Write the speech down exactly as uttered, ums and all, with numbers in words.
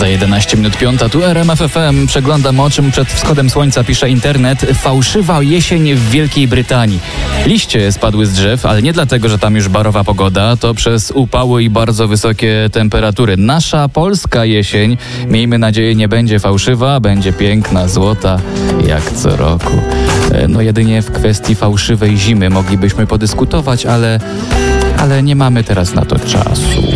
Za jedenaście minut piąta, tu R M F F M. Przeglądam, o czym przed wschodem słońca pisze internet. Fałszywa jesień w Wielkiej Brytanii. Liście spadły z drzew, ale nie dlatego, że tam już barowa pogoda, to przez upały i bardzo wysokie temperatury. Nasza polska jesień, miejmy nadzieję, nie będzie fałszywa, będzie piękna, złota, jak co roku. No jedynie w kwestii fałszywej zimy moglibyśmy podyskutować, ale, ale nie mamy teraz na to czasu.